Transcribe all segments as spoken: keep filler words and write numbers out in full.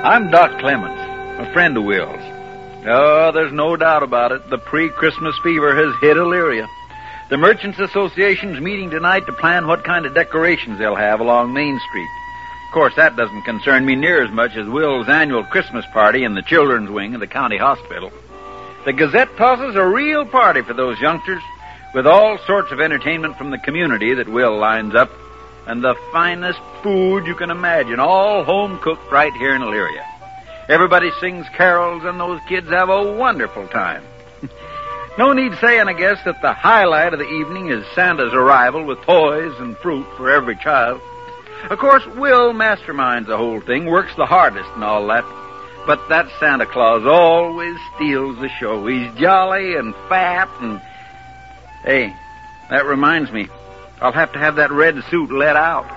I'm Doc Clements, a friend of Will's. Oh, there's no doubt about it. The pre-Christmas fever has hit Elyria. The Merchants Association's meeting tonight to plan what kind of decorations they'll have along Main Street. Of course, that doesn't concern me near as much as Will's annual Christmas party in the children's wing of the county hospital. The Gazette tosses a real party for those youngsters, with all sorts of entertainment from the community that Will lines up, and the finest food you can imagine, all home-cooked right here in Elyria. Everybody sings carols, and those kids have a wonderful time. No need saying, I guess, that the highlight of the evening is Santa's arrival with toys and fruit for every child. Of course, Will masterminds the whole thing, works the hardest and all that. But that Santa Claus always steals the show. He's jolly and fat and... Hey, that reminds me. I'll have to have that red suit let out.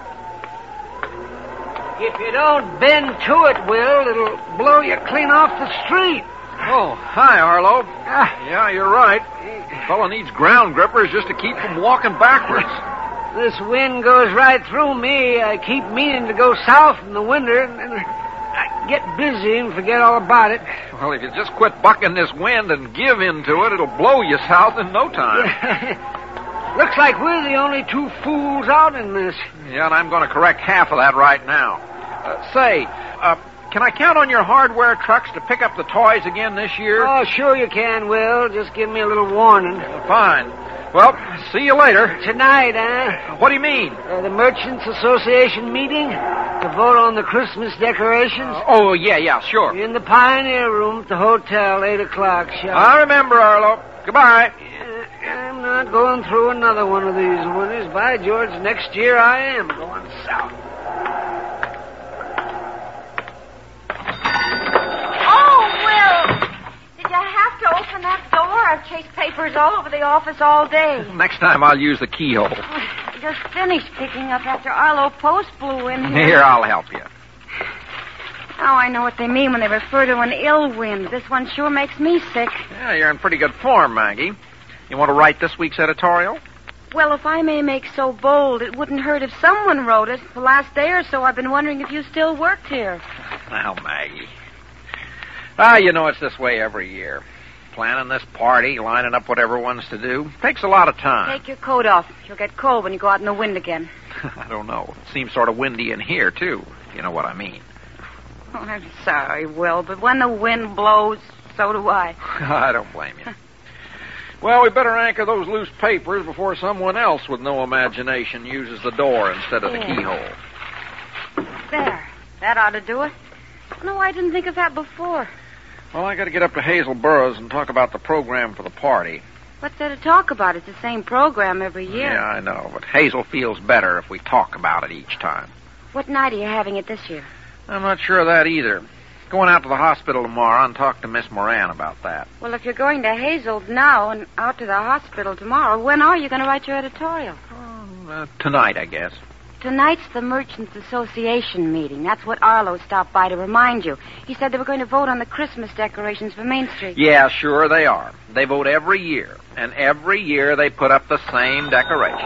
If you don't bend to it, Will, it'll blow you clean off the street. Oh, hi, Arlo. Yeah, you're right. The fellow needs ground grippers just to keep from walking backwards. This wind goes right through me. I keep meaning to go south in the winter, and then I get busy and forget all about it. Well, if you just quit bucking this wind and give in to it, it'll blow you south in no time. Looks like we're the only two fools out in this. Yeah, and I'm going to correct half of that right now. Uh, say, uh, can I count on your hardware trucks to pick up the toys again this year? Oh, sure you can, Will. Just give me a little warning. Fine. Well, see you later. Tonight, huh? What do you mean? Uh, the Merchants Association meeting to vote on the Christmas decorations. Uh, oh, yeah, yeah, sure. In the Pioneer Room at the hotel, eight o'clock, sharp. I remember, Arlo. Goodbye. Uh, I'm not going through another one of these winters. By George, next year I am going south. To open that door, I've chased papers all over the office all day. Next time I'll use the keyhole. Just finished picking up after Arlo Post blew in here. Here, I'll help you. Now I know what they mean when they refer to an ill wind. This one sure makes me sick. Yeah, you're in pretty good form, Maggie. You want to write this week's editorial? Well, if I may make so bold, it wouldn't hurt if someone wrote it. The last day or so, I've been wondering if you still worked here. Now, Maggie. Ah, you know it's this way every year. Planning this party, lining up what everyone's to do, takes a lot of time. Take your coat off. You'll get cold when you go out in the wind again. I don't know. It seems sort of windy in here, too. You know what I mean. Oh, I'm sorry, Will, but when the wind blows, so do I. I don't blame you. Well, we better anchor those loose papers before someone else with no imagination uses the door instead of yeah. the keyhole. There. That ought to do it. No, I didn't think of that before. Well, I got to get up to Hazel Burroughs and talk about the program for the party. What's there to talk about? It's the same program every year. Yeah, I know, but Hazel feels better if we talk about it each time. What night are you having it this year? I'm not sure of that either. Going out to the hospital tomorrow and talk to Miss Moran about that. Well, if you're going to Hazel's now and out to the hospital tomorrow, when are you going to write your editorial? Um, uh, tonight, I guess. Tonight's the Merchants Association meeting. That's what Arlo stopped by to remind you. He said they were going to vote on the Christmas decorations for Main Street. Yeah, sure they are. They vote every year, and every year they put up the same decorations.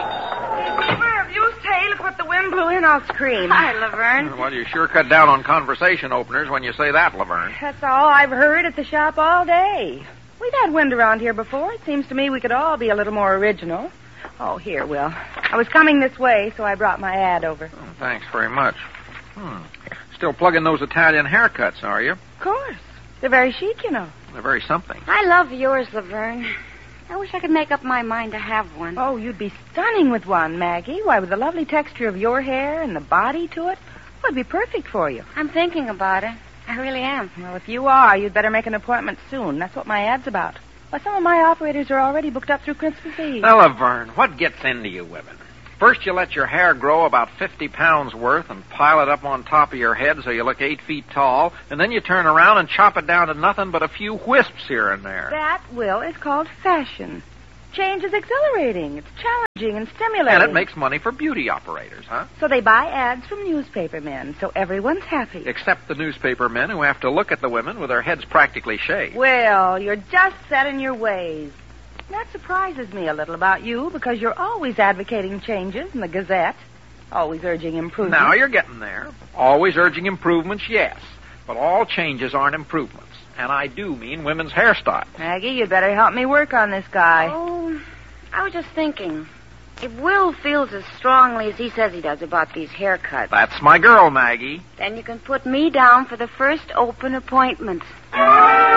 Have you say, look what the wind blew in, I'll scream. Hi, Laverne. Well, you sure cut down on conversation openers when you say that, Laverne. That's all I've heard at the shop all day. We've had wind around here before. It seems to me we could all be a little more original. Oh, here, Will. I was coming this way, so I brought my ad over. Oh, thanks very much. Hmm. Still plugging those Italian haircuts, are you? Of course. They're very chic, you know. They're very something. I love yours, Laverne. I wish I could make up my mind to have one. Oh, you'd be stunning with one, Maggie. Why, with the lovely texture of your hair and the body to it, it would be perfect for you. I'm thinking about it. I really am. Well, if you are, you'd better make an appointment soon. That's what my ad's about. Well, some of my operators are already booked up through Christmas Eve. Now, Laverne, what gets into you women? First, you let your hair grow about fifty pounds worth and pile it up on top of your head so you look eight feet tall, and then you turn around and chop it down to nothing but a few wisps here and there. That, Will, is called fashion. Change is exhilarating. It's challenging and stimulating. And it makes money for beauty operators, huh? So they buy ads from newspaper men, so everyone's happy. Except the newspaper men who have to look at the women with their heads practically shaved. Well, you're just set in your ways. That surprises me a little about you, because you're always advocating changes in the Gazette, always urging improvement. Now you're getting there. Always urging improvements, yes. But all changes aren't improvements. And I do mean women's hairstyles. Maggie, you'd better help me work on this guy. Oh, I was just thinking. If Will feels as strongly as he says he does about these haircuts, That's my girl, Maggie. then you can put me down for the first open appointment.